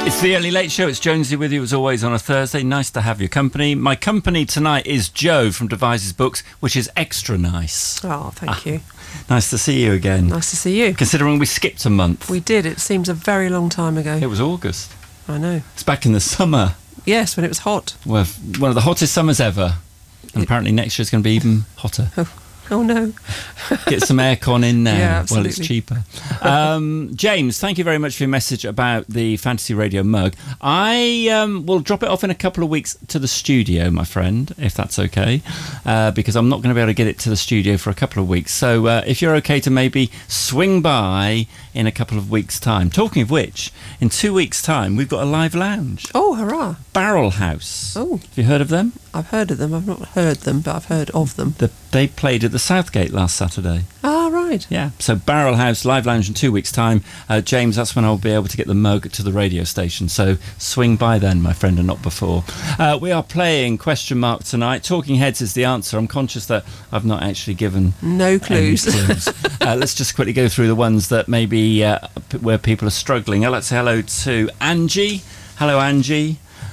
It's the Early Late Show. It's Jonesy with you as always on a Thursday. Nice to have your company. My company tonight is Joe from Devises Books, which is extra nice. Oh, thank you. Nice to see you again. Nice to see you. Considering we skipped a month. We did. It seems a very long time ago. It was August. I know. It's back in the summer. Yes, when it was hot. Well, one of the hottest summers ever. And apparently next year's going to be even hotter. Oh no. Get some aircon in there Yeah, while it's cheaper. James, thank you very much for your message about the Fantasy Radio mug. I will drop it off in a couple of weeks to the studio, my friend, if that's okay, because I'm not going to be able to get it to the studio for a couple of weeks. So if you're okay to maybe swing by in a couple of weeks' time. Talking of which, in 2 weeks' time, we've got a live lounge. Oh, hurrah. Barrel House. Oh. Have you heard of them? I've heard of them. I've not heard them, but I've heard of them. They played at the Southgate last Saturday. Ah, right. Yeah, so Barrel House, live lounge in 2 weeks' time. James, that's when I'll be able to get the mug to the radio station. So swing by then, my friend, and not before. We are playing Question Mark tonight. Talking Heads is the answer. I'm conscious that I've not actually given no clues. Any clues. Let's just quickly go through the ones that maybe where people are struggling. I'd like to say hello to Angie. Hello, Angie.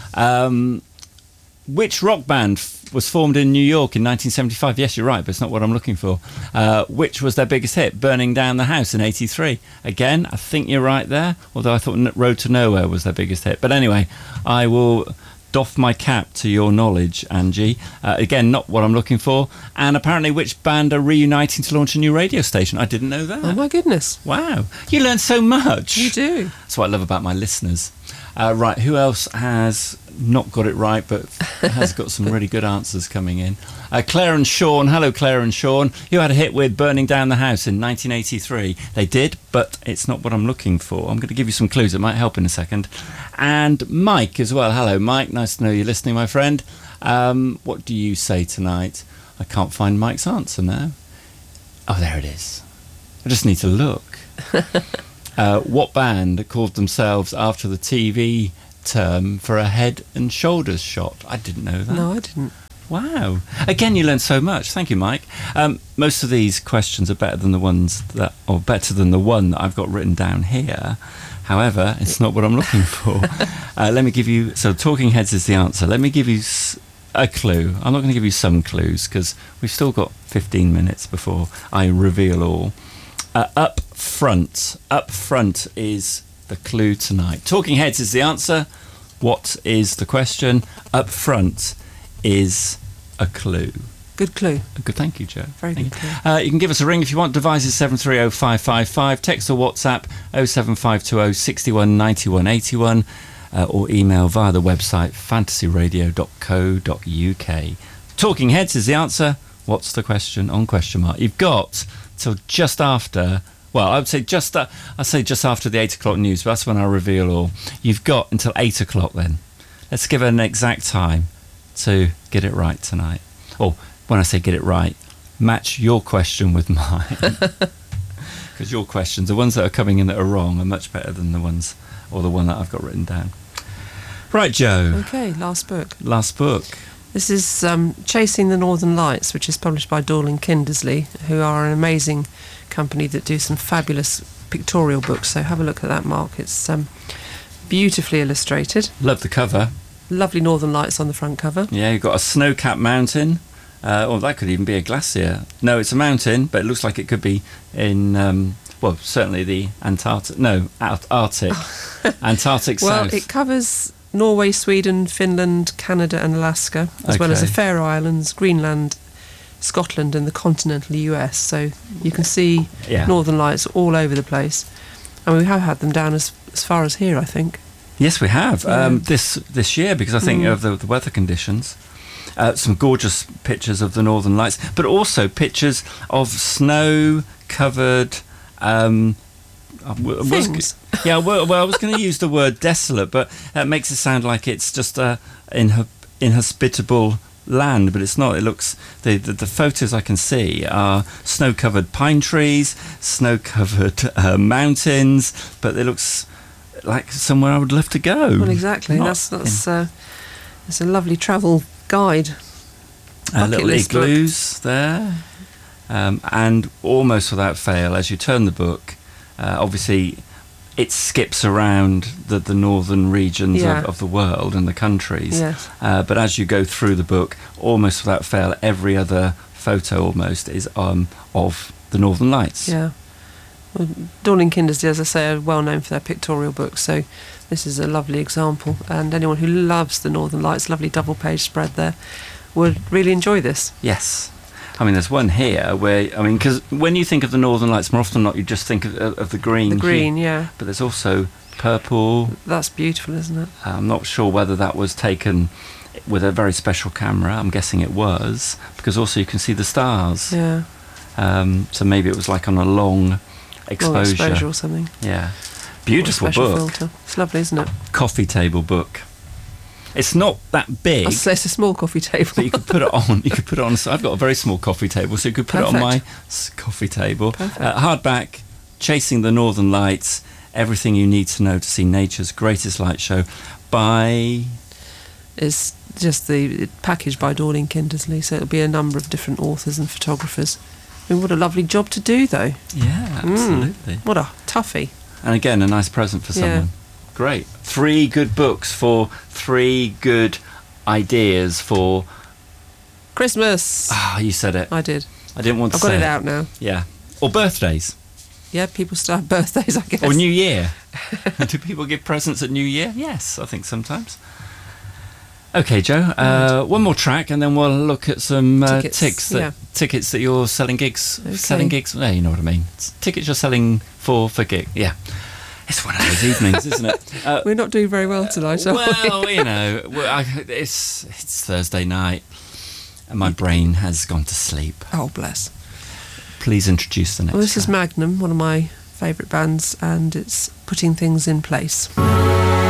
Which rock band was formed in New York in 1975? Yes, you're right, but it's not what I'm looking for. Which was their biggest hit? Burning Down the House in 83. Again, I think you're right there, although I thought Road to Nowhere was their biggest hit. But anyway, I will doff my cap to your knowledge, Angie. Again, not what I'm looking for. And apparently, which band are reuniting to launch a new radio station? I didn't know that. Oh, my goodness. Wow. You learn so much. You do. That's what I love about my listeners. Right, who else has not got it right but has got some really good answers coming in? Claire and Sean. Hello, Claire and Sean. You had a hit with Burning Down the House in 1983. They did, but it's not what I'm looking for. I'm going to give you some clues. It might help in a second. And Mike as well. Hello, Mike. Nice to know you're listening, my friend. What do you say tonight? I can't find Mike's answer now. Oh, there it is. I just need to look. What band called themselves after the TV term for a head and shoulders shot? I didn't know that. No, I didn't. Wow. Again, you learned so much. Thank you, Mike. Most of these questions are better than the ones that, or better than the one that I've got written down here. However, it's not what I'm looking for. Let me give you, so Talking Heads is the answer. Let me give you a clue. I'm not going to give you some clues because we've still got 15 minutes before I reveal all. Up front is the clue tonight. Talking Heads is the answer. What is the question? Up front is a clue. Good clue. Good, thank you, Joe. Very good clue. You can give us a ring if you want. Devices 730-555. Text or WhatsApp 07520 61 91 81. Or email via the website fantasyradio.co.uk. Talking Heads is the answer. What's the question on Question Mark? You've got till just after, well, I'd say just after the 8 o'clock news, but that's when I'll reveal all. You've got until 8 o'clock then. Let's give it an exact time to get it right tonight. Or when I say get it right, match your question with mine. Because your questions, the ones that are coming in that are wrong, are much better than the ones, or the one that I've got written down. Right, Joe. Okay, last book. Last book. This is Chasing the Northern Lights, which is published by Dorling Kindersley, who are an amazing company that do some fabulous pictorial books. So have a look at that, Mark. It's beautifully illustrated. Love the cover. Lovely Northern Lights on the front cover. Yeah, you've got a snow-capped mountain. Or that could even be a glacier. No, it's a mountain, but it looks like it could be in, well, certainly the Arctic. Antarctic Well, South. it covers Norway, Sweden, Finland, Canada and Alaska, as well as the Faroe Islands, Greenland, Scotland and the continental US. So you can see Northern Lights all over the place. And we have had them down as far as here, I think. Yes, we have. This year, because I think of the weather conditions. Some gorgeous pictures of the Northern Lights, but also pictures of snow-covered things. I was going to use the word desolate, but that makes it sound like it's just inhospitable land, but it's not. It looks, the photos I can see are snow-covered pine trees, snow-covered mountains, but it looks like somewhere I would love to go. Well, exactly. That's it's a lovely travel guide. Little igloos there, and almost without fail, as you turn the book, obviously it skips around the northern regions of the world and the countries. Yes. But as you go through the book, almost without fail, every other photo almost is of the Northern Lights. Yeah. Well, Dorling Kindersley, as I say, are well known for their pictorial books, so this is a lovely example. And anyone who loves the Northern Lights, lovely double-page spread there, would really enjoy this. Yes. I mean, there's one here where, I mean, because when you think of the Northern Lights, more often than not, you just think of the green. The green, yeah. But there's also purple. That's beautiful, isn't it? I'm not sure whether that was taken with a very special camera. I'm guessing it was, because also you can see the stars. Yeah. So maybe it was like on a long exposure. Long exposure or something. Yeah. Beautiful book. Filter. It's lovely, isn't it? Coffee table book. It's not that big. It's a small coffee table. But you could put it on. You could put it on. So I've got a very small coffee table, so you could put it on my coffee table. Hardback, Chasing the Northern Lights, everything you need to know to see nature's greatest light show by... It's just the package by Dorling Kindersley, so it'll be a number of different authors and photographers. I mean, what a lovely job to do, though. Yeah, absolutely. What a toughie. And again, a nice present for someone. Great. 3 good books for 3 good ideas for... Christmas! Ah, you said it. I did. I didn't want to say I've got it out now. Yeah. Or birthdays. Yeah, people still have birthdays, I guess. Or New Year. Do people give presents at New Year? Yes, I think sometimes. Okay, Joe. One more track, and then we'll look at some tickets that you're selling gigs. Okay. Selling gigs. Yeah, you know what I mean. It's tickets you're selling for gig. Yeah. It's one of those evenings, isn't it? We're not doing very well tonight, are we? Well, you know, it's Thursday night, and my brain has gone to sleep. Oh, bless. Please introduce the next. Well, this track. is Magnum, one of my favourite bands, and it's Putting Things in Place.